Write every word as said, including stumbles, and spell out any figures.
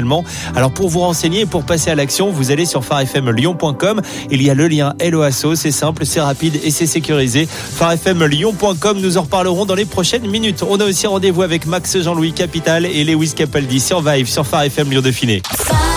également. Alors pour vous renseigner et pour passer à l'action, vous allez sur phare f m lyon point com. Il y a le lien Hello Asso, c'est simple, c'est rapide et c'est sécurisé. phare f m lyon point com, nous en reparlerons dans les prochaines minutes. On a aussi rendez-vous avec Max Jean-Louis Capital et Lewis Capaldi sur Vive, sur Phare F M Lyon Dauphiné.